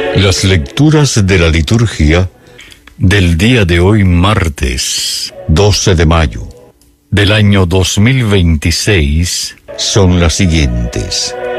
Las lecturas de la liturgia del día de hoy, martes 12 de mayo del año 2026, son las siguientes.